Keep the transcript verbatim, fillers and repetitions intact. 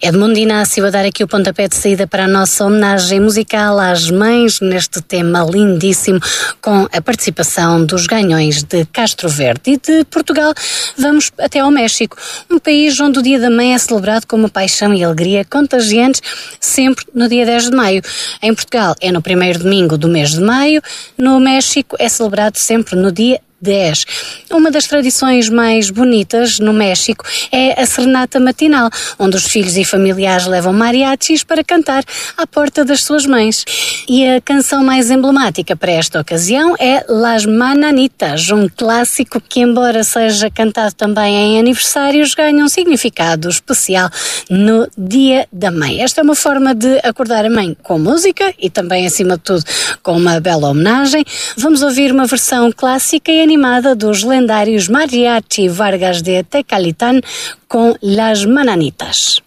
Edmundo Inácio a dar aqui o pontapé de saída para a nossa homenagem musical às mães neste tema lindíssimo com a participação dos Ganhões de Castro Verde. E de Portugal vamos até ao México, um país onde o Dia da Mãe é celebrado com uma paixão e alegria contagiantes sempre no dia dez de maio. Em Portugal é no primeiro domingo do mês de maio, no México é celebrado sempre no dia dez. Uma das tradições mais bonitas no México é a serenata matinal, onde os filhos e familiares levam mariachis para cantar à porta das suas mães. E a canção mais emblemática para esta ocasião é Las Mananitas, um clássico que, embora seja cantado também em aniversários, ganha um significado especial no Dia da Mãe. Esta é uma forma de acordar a mãe com música e também, acima de tudo, com uma bela homenagem. Vamos ouvir uma versão clássica e animada dos lendários Mariachi Vargas de Tecalitlán com Las Mananitas.